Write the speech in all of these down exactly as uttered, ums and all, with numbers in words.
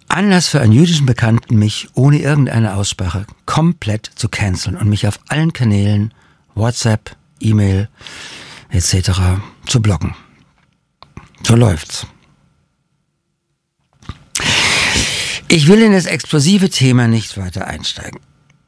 Anlass für einen jüdischen Bekannten, mich ohne irgendeine Aussprache komplett zu canceln und mich auf allen Kanälen, WhatsApp, E-Mail et cetera zu blocken. So läuft's. Ich will in das explosive Thema nicht weiter einsteigen.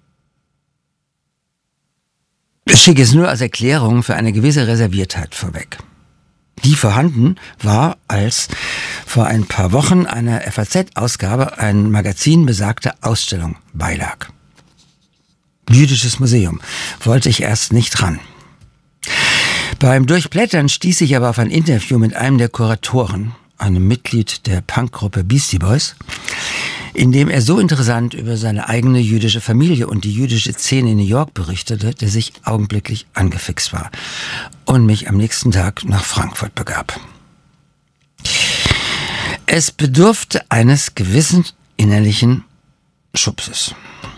Ich schicke es nur als Erklärung für eine gewisse Reserviertheit vorweg. Die vorhanden war, als vor ein paar Wochen einer F A Z-Ausgabe ein Magazin besagte Ausstellung beilag. Jüdisches Museum wollte ich erst nicht ran. Beim Durchblättern stieß ich aber auf ein Interview mit einem der Kuratoren, einem Mitglied der Punkgruppe Beastie Boys, in dem er so interessant über seine eigene jüdische Familie und die jüdische Szene in New York berichtete, dass ich augenblicklich angefixt war und mich am nächsten Tag nach Frankfurt begab. Es bedurfte eines gewissen innerlichen Schubses.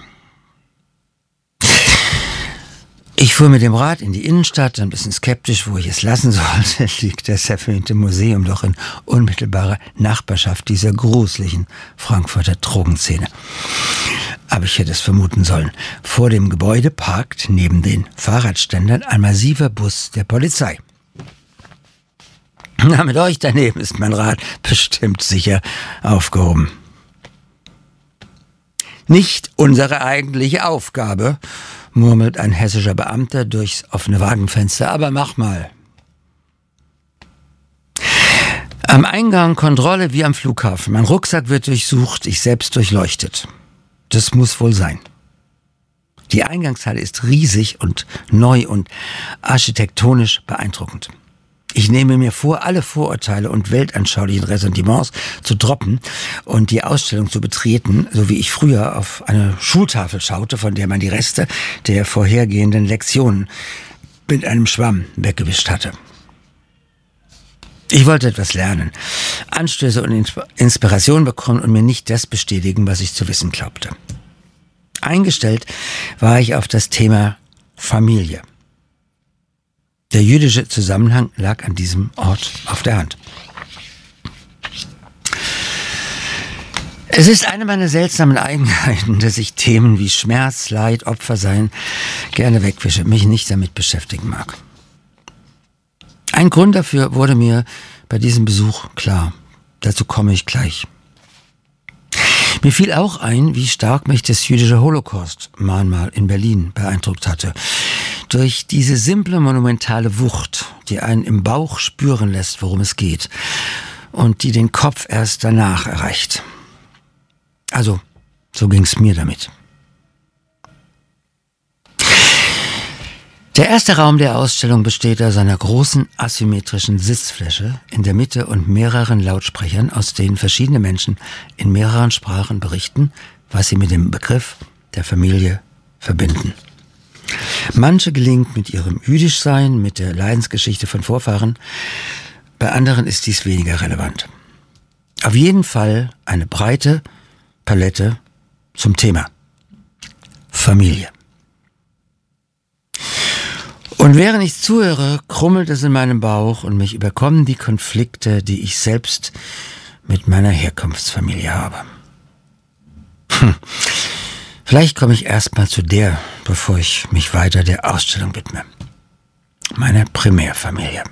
Ich fuhr mit dem Rad in die Innenstadt, ein bisschen skeptisch, wo ich es lassen sollte, liegt das erwähnte Museum doch in unmittelbarer Nachbarschaft dieser gruseligen Frankfurter Drogenszene. Aber ich hätte es vermuten sollen. Vor dem Gebäude parkt neben den Fahrradständern ein massiver Bus der Polizei. Na, mit euch daneben ist mein Rad bestimmt sicher aufgehoben. Nicht unsere eigentliche Aufgabe, murmelt ein hessischer Beamter durchs offene Wagenfenster, aber mach mal. Am Eingang Kontrolle wie am Flughafen. Mein Rucksack wird durchsucht, ich selbst durchleuchtet. Das muss wohl sein. Die Eingangshalle ist riesig und neu und architektonisch beeindruckend. Ich nehme mir vor, alle Vorurteile und weltanschaulichen Ressentiments zu droppen und die Ausstellung zu betreten, so wie ich früher auf eine Schultafel schaute, von der man die Reste der vorhergehenden Lektionen mit einem Schwamm weggewischt hatte. Ich wollte etwas lernen, Anstöße und Inspiration bekommen und mir nicht das bestätigen, was ich zu wissen glaubte. Eingestellt war ich auf das Thema Familie. Der jüdische Zusammenhang lag an diesem Ort auf der Hand. Es ist eine meiner seltsamen Eigenheiten, dass ich Themen wie Schmerz, Leid, Opfersein gerne wegwische, mich nicht damit beschäftigen mag. Ein Grund dafür wurde mir bei diesem Besuch klar. Dazu komme ich gleich. Mir fiel auch ein, wie stark mich das jüdische Holocaust-Mahnmal in Berlin beeindruckt hatte. Durch diese simple, monumentale Wucht, die einen im Bauch spüren lässt, worum es geht, und die den Kopf erst danach erreicht. Also, so ging's mir damit. Der erste Raum der Ausstellung besteht aus einer großen asymmetrischen Sitzfläche in der Mitte und mehreren Lautsprechern, aus denen verschiedene Menschen in mehreren Sprachen berichten, was sie mit dem Begriff der Familie verbinden. Manche gelingt mit ihrem Jüdischsein, mit der Leidensgeschichte von Vorfahren, bei anderen ist dies weniger relevant. Auf jeden Fall eine breite Palette zum Thema Familie. Und während ich zuhöre, krummelt es in meinem Bauch und mich überkommen die Konflikte, die ich selbst mit meiner Herkunftsfamilie habe. Hm. Vielleicht komme ich erstmal zu der, bevor ich mich weiter der Ausstellung widme. Meine Primärfamilie.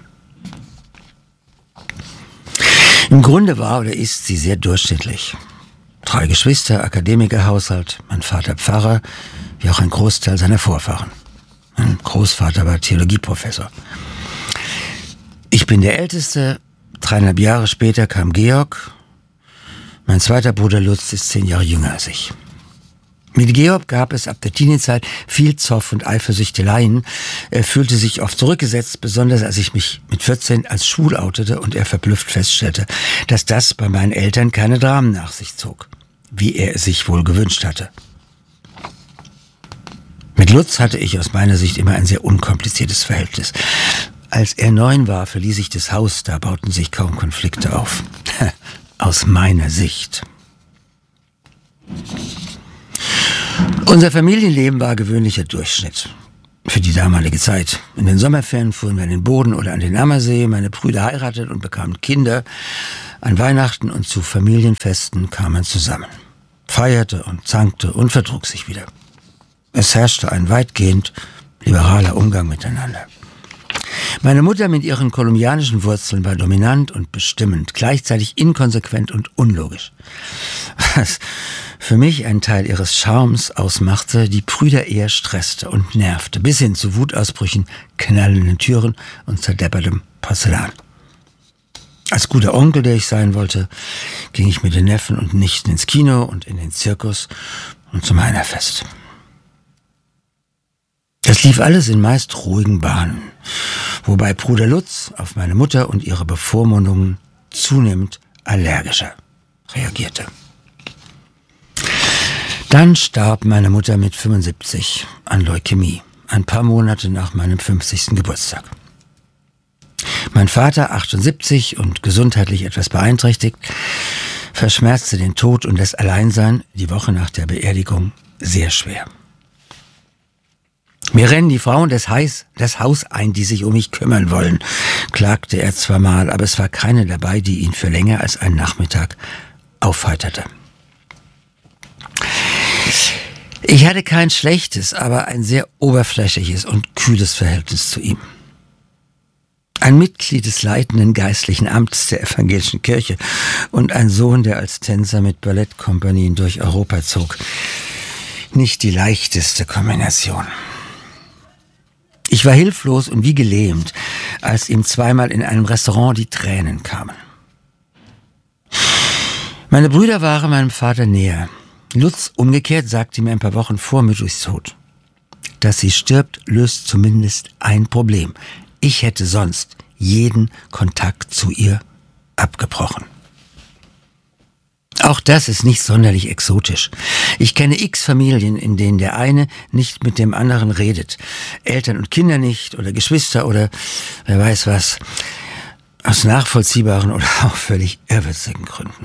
Im Grunde war oder ist sie sehr durchschnittlich. Drei Geschwister, Akademikerhaushalt, mein Vater Pfarrer, wie auch ein Großteil seiner Vorfahren. Mein Großvater war Theologieprofessor. Ich bin der Älteste. Dreieinhalb Jahre später kam Georg. Mein zweiter Bruder Lutz ist zehn Jahre jünger als ich. Mit Georg gab es ab der Teenie-Zeit viel Zoff und Eifersüchteleien. Er fühlte sich oft zurückgesetzt, besonders als ich mich mit vierzehn als schwul outete und er verblüfft feststellte, dass das bei meinen Eltern keine Dramen nach sich zog, wie er es sich wohl gewünscht hatte. Mit Lutz hatte ich aus meiner Sicht immer ein sehr unkompliziertes Verhältnis. Als er neun war, verließ ich das Haus, da bauten sich kaum Konflikte auf. Aus meiner Sicht. Unser Familienleben war gewöhnlicher Durchschnitt. Für die damalige Zeit. In den Sommerferien fuhren wir an den Boden oder an den Ammersee. Meine Brüder heirateten und bekamen Kinder. An Weihnachten und zu Familienfesten kam man zusammen, feierte und zankte und vertrug sich wieder. Es herrschte ein weitgehend liberaler Umgang miteinander. Meine Mutter mit ihren kolumbianischen Wurzeln war dominant und bestimmend, gleichzeitig inkonsequent und unlogisch. Was für mich ein Teil ihres Charmes ausmachte, die Brüder eher stresste und nervte, bis hin zu Wutausbrüchen, knallenden Türen und zerdeppertem Porzellan. Als guter Onkel, der ich sein wollte, ging ich mit den Neffen und Nichten ins Kino und in den Zirkus und zum Heinerfest. Das lief alles in meist ruhigen Bahnen, wobei Bruder Lutz auf meine Mutter und ihre Bevormundungen zunehmend allergischer reagierte. Dann starb meine Mutter mit fünfundsiebzig an Leukämie, ein paar Monate nach meinem fünfzigsten Geburtstag. Mein Vater, achtundsiebzig und gesundheitlich etwas beeinträchtigt, verschmerzte den Tod und das Alleinsein die Woche nach der Beerdigung sehr schwer. Mir rennen die Frauen des, Heis, des Haus ein, die sich um mich kümmern wollen, klagte er zwar mal, aber es war keine dabei, die ihn für länger als einen Nachmittag aufheiterte. Ich hatte kein schlechtes, aber ein sehr oberflächliches und kühles Verhältnis zu ihm. Ein Mitglied des leitenden geistlichen Amts der evangelischen Kirche und ein Sohn, der als Tänzer mit Ballettkompanien durch Europa zog. Nicht die leichteste Kombination. Ich war hilflos und wie gelähmt, als ihm zweimal in einem Restaurant die Tränen kamen. Meine Brüder waren meinem Vater näher. Lutz umgekehrt sagte mir ein paar Wochen vor Müttis Tod: Dass sie stirbt, löst zumindest ein Problem. Ich hätte sonst jeden Kontakt zu ihr abgebrochen. Auch das ist nicht sonderlich exotisch. Ich kenne x Familien, in denen der eine nicht mit dem anderen redet. Eltern und Kinder nicht oder Geschwister oder wer weiß was. Aus nachvollziehbaren oder auch völlig irrwitzigen Gründen.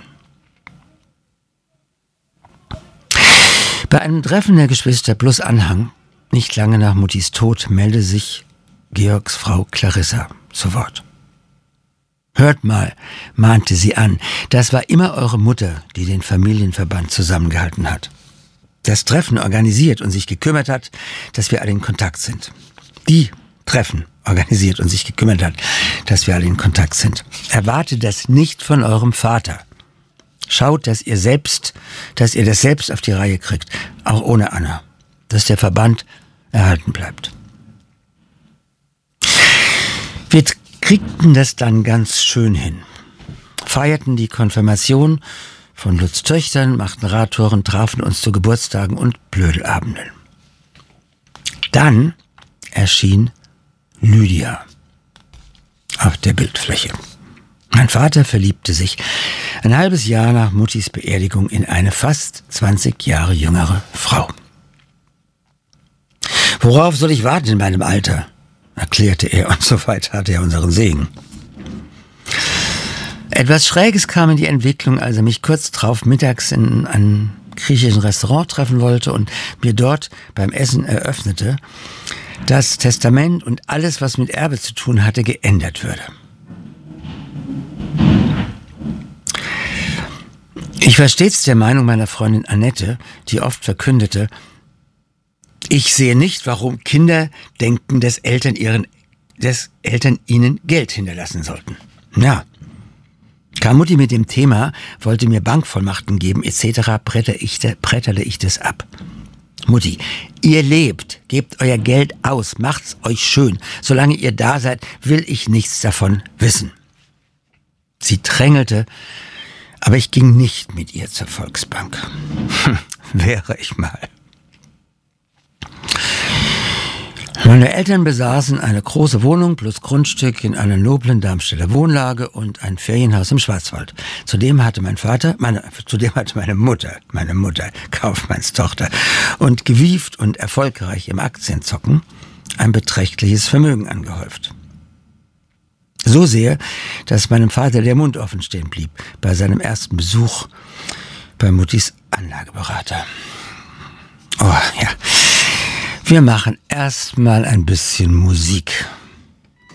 Bei einem Treffen der Geschwister plus Anhang, nicht lange nach Muttis Tod, meldete sich Georgs Frau Clarissa zu Wort. Hört mal, mahnte sie an, das war immer eure Mutter, die den Familienverband zusammengehalten hat. Das Treffen organisiert und sich gekümmert hat, dass wir alle in Kontakt sind. Die Treffen organisiert und sich gekümmert hat, dass wir alle in Kontakt sind. Erwartet das nicht von eurem Vater. Schaut, dass ihr selbst, dass ihr das selbst auf die Reihe kriegt, auch ohne Anna, dass der Verband erhalten bleibt. Wir kriegten das dann ganz schön hin. Feierten die Konfirmation von Lutz Töchtern, machten Radtouren, trafen uns zu Geburtstagen und Blödelabenden. Dann erschien Lydia auf der Bildfläche. Mein Vater verliebte sich ein halbes Jahr nach Muttis Beerdigung in eine fast zwanzig Jahre jüngere Frau. Worauf soll ich warten in meinem Alter? Erklärte er, und soweit hatte er unseren Segen. Etwas Schräges kam in die Entwicklung, als er mich kurz drauf mittags in einem griechischen Restaurant treffen wollte und mir dort beim Essen eröffnete, dass Testament und alles, was mit Erbe zu tun hatte, geändert würde. Ich war stets der Meinung meiner Freundin Annette, die oft verkündete: Ich sehe nicht, warum Kinder denken, dass Eltern, ihren, dass Eltern ihnen Geld hinterlassen sollten. Ja, kam Mutti mit dem Thema, wollte mir Bankvollmachten geben et cetera, bretterte ich, bretterte ich das ab. Mutti, ihr lebt, gebt euer Geld aus, macht's euch schön. Solange ihr da seid, will ich nichts davon wissen. Sie drängelte, aber ich ging nicht mit ihr zur Volksbank. Hm, wäre ich mal. Meine Eltern besaßen eine große Wohnung plus Grundstück in einer noblen Darmstädter Wohnlage und ein Ferienhaus im Schwarzwald. Zudem hatte mein Vater, meine, zudem hatte meine Mutter, meine Mutter, Kaufmannstochter und gewieft und erfolgreich im Aktienzocken, ein beträchtliches Vermögen angehäuft. So sehr, dass meinem Vater der Mund offen stehen blieb bei seinem ersten Besuch bei Muttis Anlageberater. Oh ja, wir machen erstmal ein bisschen Musik.